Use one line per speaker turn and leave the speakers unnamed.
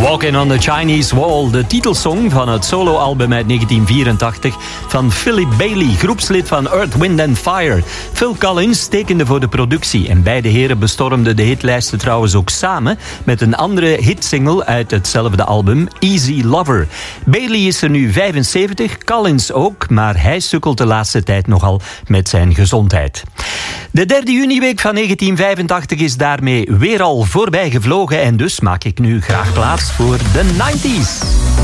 Walking on the Chinese Wall, de titelsong van het soloalbum uit 1984 van Philip Bailey, groepslid van Earth, Wind and Fire. Phil Collins tekende voor de productie en beide heren bestormden de hitlijsten trouwens ook samen met een andere hitsingle uit hetzelfde album, Easy Lover. Bailey is er nu 75, Collins ook, maar hij sukkelt de laatste tijd nogal met zijn gezondheid. De 3 juniweek van 1985 is daarmee weer al voorbij gevlogen en dus maak ik nu graag plaats voor de 90s.